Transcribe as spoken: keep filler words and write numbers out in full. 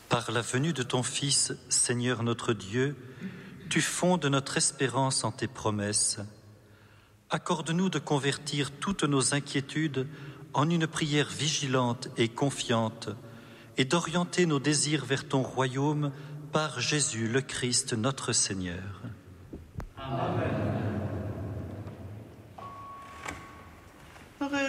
Par la venue de ton Fils, Seigneur notre Dieu, tu fondes notre espérance en tes promesses. Accorde-nous de convertir toutes nos inquiétudes en une prière vigilante et confiante et d'orienter nos désirs vers ton royaume par Jésus le Christ notre Seigneur. Amen.